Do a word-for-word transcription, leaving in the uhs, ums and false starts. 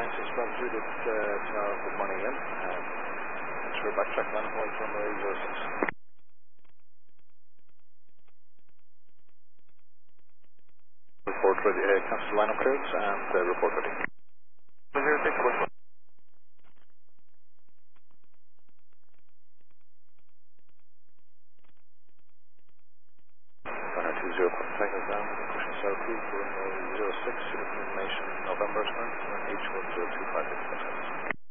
nine six Bravo Judith, uh, tomorrow, good morning again. Um, sure, backtrack manifold runway zero six. Report ready, uh, cancel line of clearance and uh, report ready. zero six, what's up? Runway two zero, seconds down, pushing south two, runway zero six, information November, and H one zero two five.